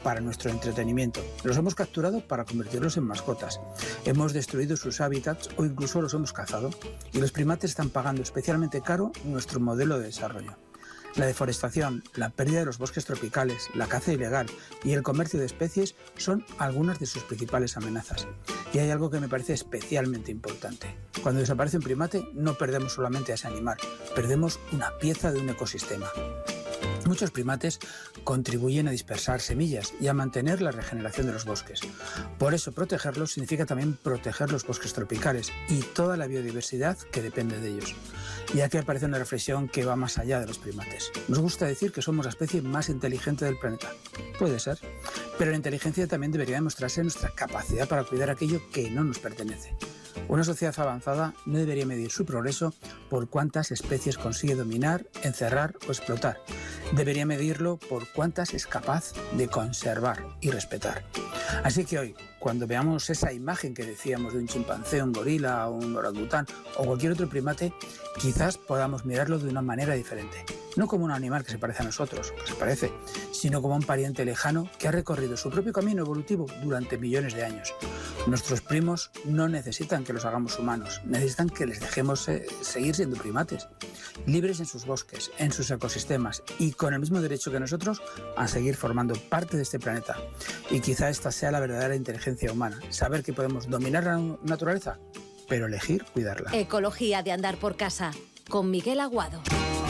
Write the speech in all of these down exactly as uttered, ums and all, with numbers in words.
para nuestro entretenimiento. Los hemos capturado para convertirlos en mascotas. Hemos destruido sus hábitats o incluso los hemos cazado. Y los primates están pagando especialmente caro nuestro modelo de desarrollo. La deforestación, la pérdida de los bosques tropicales, la caza ilegal y el comercio de especies son algunas de sus principales amenazas. Y hay algo que me parece especialmente importante. Cuando desaparece un primate, no perdemos solamente a ese animal, perdemos una pieza de un ecosistema. Muchos primates contribuyen a dispersar semillas y a mantener la regeneración de los bosques. Por eso protegerlos significa también proteger los bosques tropicales y toda la biodiversidad que depende de ellos. Y aquí aparece una reflexión que va más allá de los primates. Nos gusta decir que somos la especie más inteligente del planeta. Puede ser, pero la inteligencia también debería demostrarse en nuestra capacidad para cuidar aquello que no nos pertenece. Una sociedad avanzada no debería medir su progreso por cuántas especies consigue dominar, encerrar o explotar. Debería medirlo por cuántas es capaz de conservar y respetar. Así que hoy, cuando veamos esa imagen que decíamos de un chimpancé, un gorila, un orangután o cualquier otro primate, quizás podamos mirarlo de una manera diferente. No como un animal que se parece a nosotros, que se parece, sino como un pariente lejano que ha recorrido su propio camino evolutivo durante millones de años. Nuestros primos no necesitan que los hagamos humanos, necesitan que les dejemos eh, seguir siendo primates, libres en sus bosques, en sus ecosistemas y con el mismo derecho que nosotros a seguir formando parte de este planeta. Y quizá esta sea la verdadera inteligencia humana, saber que podemos dominar la naturaleza, pero elegir cuidarla. Ecología de andar por casa, con Miguel Aguado.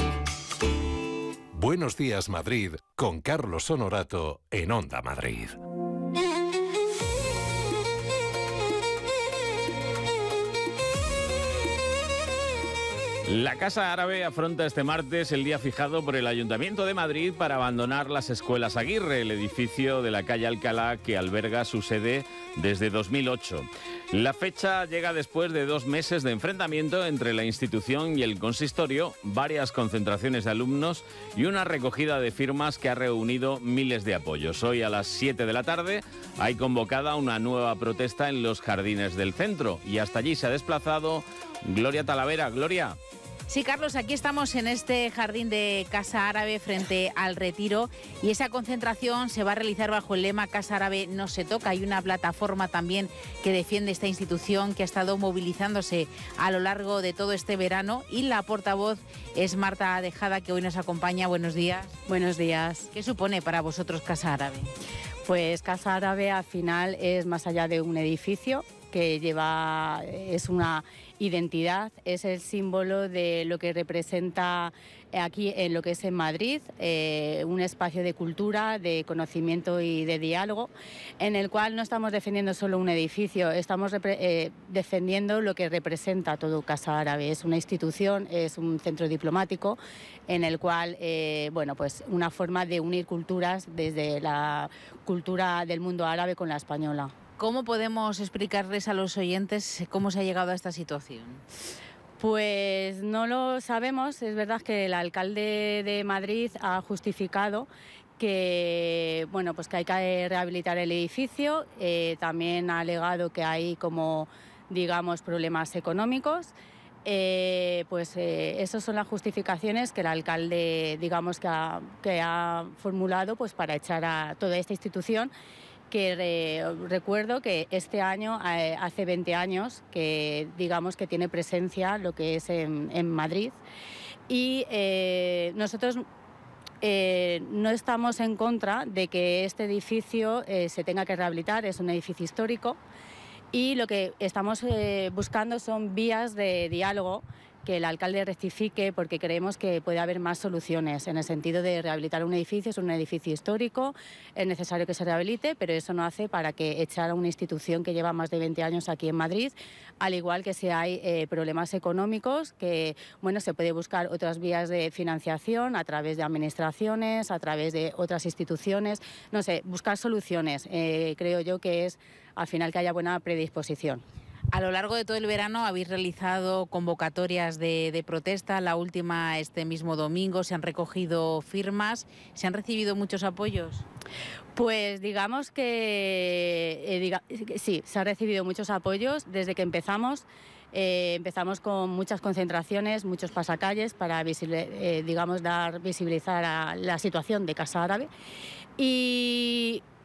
Buenos días, Madrid, con Carlos Honorato en Onda Madrid. La Casa Árabe afronta este martes el día fijado por el Ayuntamiento de Madrid para abandonar las Escuelas Aguirre, el edificio de la calle Alcalá que alberga su sede desde dos mil ocho. La fecha llega después de dos meses de enfrentamiento entre la institución y el consistorio, varias concentraciones de alumnos y una recogida de firmas que ha reunido miles de apoyos. Hoy a las siete de la tarde hay convocada una nueva protesta en los jardines del centro y hasta allí se ha desplazado Gloria Talavera. Gloria. Sí, Carlos, aquí estamos en este jardín de Casa Árabe frente al Retiro y esa concentración se va a realizar bajo el lema Casa Árabe no se toca. Hay una plataforma también que defiende esta institución que ha estado movilizándose a lo largo de todo este verano y la portavoz es Marta Dejada, que hoy nos acompaña. Buenos días. Buenos días. ¿Qué supone para vosotros Casa Árabe? Pues Casa Árabe al final es más allá de un edificio que lleva, es una identidad, es el símbolo de lo que representa aquí en lo que es en Madrid, eh, un espacio de cultura, de conocimiento y de diálogo, en el cual no estamos defendiendo solo un edificio, estamos eh, defendiendo lo que representa todo Casa Árabe. Es una institución, es un centro diplomático en el cual, eh, bueno, pues una forma de unir culturas desde la cultura del mundo árabe con la española. ¿Cómo podemos explicarles a los oyentes cómo se ha llegado a esta situación? Pues no lo sabemos. Es verdad que el alcalde de Madrid ha justificado que, bueno, pues que hay que rehabilitar el edificio. Eh, también ha alegado que hay como, digamos, problemas económicos. Eh, pues eh, esas son las justificaciones que el alcalde, digamos, que ha, que ha formulado pues para echar a toda esta institución. Que re, recuerdo que este año, eh, hace veinte años, que digamos que tiene presencia lo que es en, en Madrid. Y eh, nosotros eh, no estamos en contra de que este edificio eh, se tenga que rehabilitar, es un edificio histórico. Y lo que estamos eh, buscando son vías de diálogo, que el alcalde rectifique, porque creemos que puede haber más soluciones en el sentido de rehabilitar un edificio. Es un edificio histórico, es necesario que se rehabilite, pero eso no hace para que echar a una institución que lleva más de veinte años aquí en Madrid, al igual que si hay eh, problemas económicos, que bueno, se puede buscar otras vías de financiación a través de administraciones, a través de otras instituciones, no sé, buscar soluciones. Eh, creo yo que es al final que haya buena predisposición. A lo largo de todo el verano habéis realizado convocatorias de, de protesta, la última este mismo domingo, se han recogido firmas, ¿se han recibido muchos apoyos? Pues digamos que eh, diga, sí, se han recibido muchos apoyos desde que empezamos. Eh, empezamos con muchas concentraciones, muchos pasacalles para visible, eh, digamos, dar visibilizar a la situación de Casa Árabe. Y